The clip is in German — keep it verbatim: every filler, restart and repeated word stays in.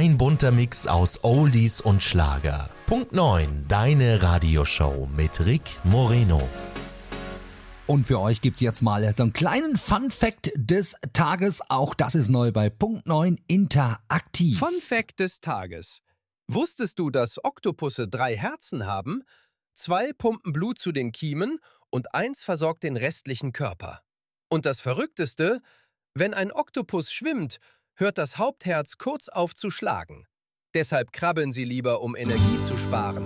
Ein bunter Mix aus Oldies und Schlager. Punkt neun, deine Radioshow mit Rick Moreno. Und für euch gibt's jetzt mal so einen kleinen Fun-Fact des Tages. Auch das ist neu bei Punkt neun Interaktiv. Fun-Fact des Tages. Wusstest du, dass Oktopusse drei Herzen haben? Zwei pumpen Blut zu den Kiemen und eins versorgt den restlichen Körper. Und das Verrückteste: Wenn ein Oktopus schwimmt, hört das Hauptherz kurz auf zu schlagen. Deshalb krabbeln sie lieber, um Energie zu sparen.